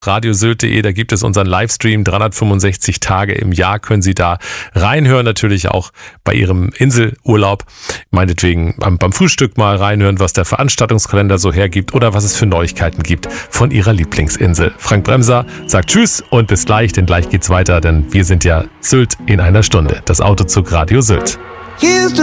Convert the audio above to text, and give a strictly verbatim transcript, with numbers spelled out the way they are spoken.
radiosylt punkt de, da gibt es unseren Livestream, dreihundertfünfundsechzig Tage im Jahr können Sie da reinhören, natürlich auch bei Ihrem Inselurlaub, meinetwegen beim Frühstück mal reinhören, was der Veranstaltungskalender so hergibt oder was es für Neuigkeiten gibt von Ihrer Lieblingsinsel. Frank Bremser sagt Tschüss und bis gleich, denn gleich geht's weiter, denn wir sind ja Sylt in einer Stunde, das Autozug Radio Sylt.